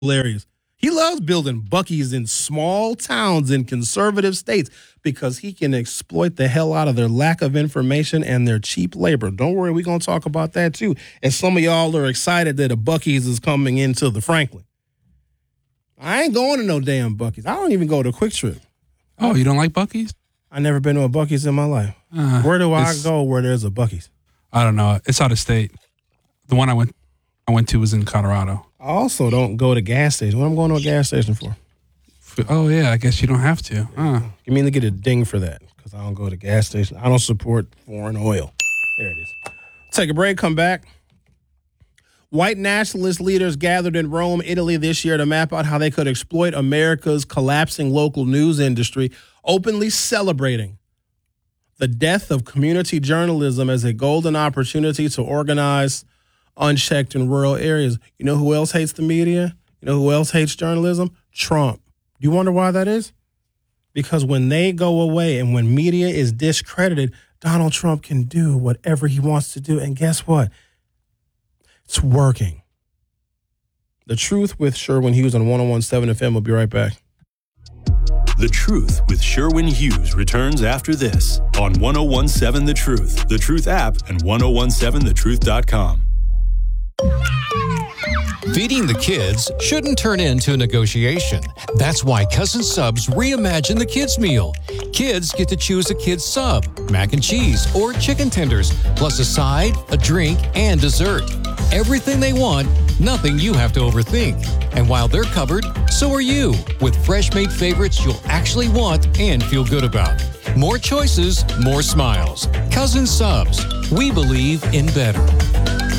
areas. He loves building Buc-ee's in small towns in conservative states because he can exploit the hell out of their lack of information and their cheap labor. Don't worry, we're going to talk about that too. And some of y'all are excited that a Buc-ee's is coming into the Franklin. I ain't going to no damn Buc-ee's. I don't even go to Quick Trip. Oh, you don't like Buc-ee's? I never been to a Buc-ee's in my life. Where do I go where there's a Buc-ee's? I don't know. It's out of state. The one I went to was in Colorado. I also don't go to gas stations. What am I going to a gas station for? Oh, yeah, I guess you don't have to. You mean to get a ding for that because I don't go to gas stations. I don't support foreign oil. There it is. Take a break, come back. White nationalist leaders gathered in Rome, Italy this year to map out how they could exploit America's collapsing local news industry, openly celebrating the death of community journalism as a golden opportunity to organize unchecked in rural areas. You know who else hates the media? You know who else hates journalism? Trump. Do you wonder why that is? Because when they go away and when media is discredited, Donald Trump can do whatever he wants to do. And guess what? It's working. The Truth with Sherwin Hughes on 101.7 FM. We'll be right back. The Truth with Sherwin Hughes returns after this on 101.7 The Truth, The Truth app, and 1017thetruth.com. Feeding the kids shouldn't turn into a negotiation. That's why Cousin Subs reimagined the kids' meal. Kids get to choose a kid's sub, mac and cheese, or chicken tenders, plus a side, a drink, and dessert. Everything they want, nothing you have to overthink. And while they're covered, so are you, with fresh-made favorites you'll actually want and feel good about. More choices, more smiles. Cousin Subs. We believe in better.